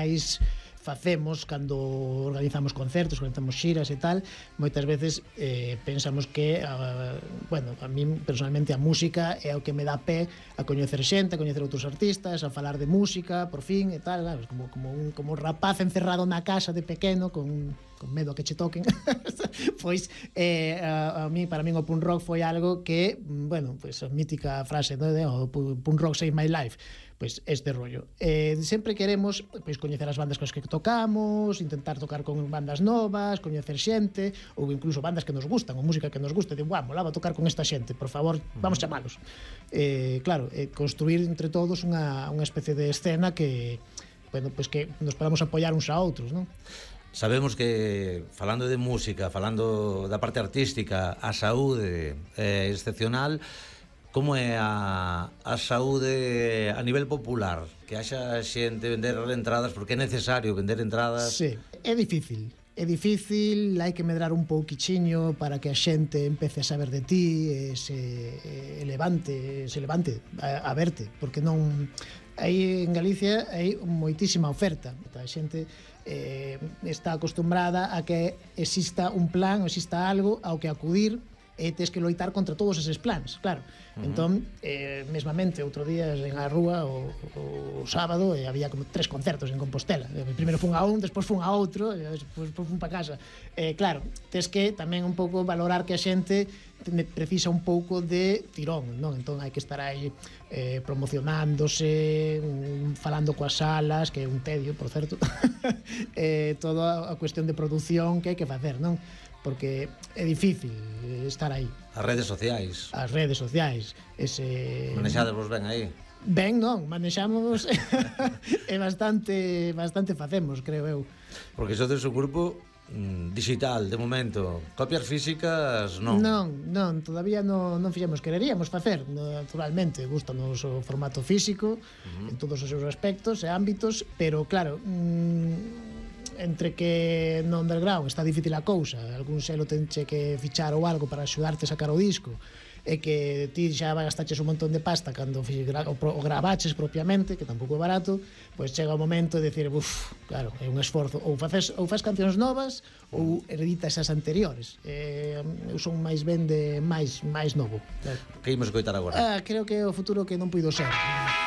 máis facemos cando organizamos concertos, organizamos xiras e tal, moitas veces pensamos que bueno, a mí personalmente a música é o que me dá pé a coñecer xente, a coñecer outros artistas, a falar de música, por fin e tal, sabes? Como un rapaz encerrado na casa de pequeno con medo a que che toquen. Pois para min o punk rock foi algo que, bueno, pues a mítica frase, ¿no? O punk rock saved my life, pois este rollo. Sempre queremos pois coñecer as bandas cos que tocamos, intentar tocar con bandas novas, coñecer xente, ou incluso bandas que nos gustan, ou música que nos gusta, de, "Buah, molaba tocar con esta xente, por favor, vamos chamalos." Claro, construir entre todos unha especie de escena que, bueno, pois que nos podamos apoiar uns a outros, non? Sabemos que, falando de música, falando da parte artística, a saúde é excepcional. Como é a saúde a nivel popular? Que haxa xente vender entradas, porque é necesario vender entradas? Sí, é difícil, hai que medrar un pouquichiño para que a xente empece a saber de ti e se levante a verte, porque non... Aí en Galicia hai moitísima oferta, a xente está acostumbrada a que exista un plan ou exista algo ao que acudir e tes que loitar contra todos eses plans, claro. Entón, mesmamente, outro día en a rúa o sábado había como 3 concertos en Compostela. Primeiro fun a un, despois fun a outro, despois fun pa casa. Claro, tes que tamén un pouco valorar que a xente precisa un pouco de tirón, non? Entón hai que estar aí promocionándose, falando coas salas, que é un tedio, por certo. Toda a cuestión de produción que hai que facer, non? Porque é difícil estar aí. As redes sociais. As redes sociais. Manexades vos ben aí? Ben, non, manexamos e bastante facemos, creo eu. Porque iso tes un grupo digital, de momento. Copias físicas, non? Non, todavía non fixemos. Quereríamos facer, naturalmente, gustanos o formato físico en todos os seus aspectos e ámbitos, pero claro, entre que no underground está difícil a cousa, algún selo tenche que fichar ou algo para axudarte a sacar o disco, e que ti xa gastaches un montón de pasta cando o gravaches propiamente, que tampouco é barato, pois chega o momento de decir, claro, é un esforzo, ou faz cancións novas ou hereditas as anteriores. Eu son máis ben de máis novo, claro. Que imos coitar agora? Creo que é o futuro que non puido ser.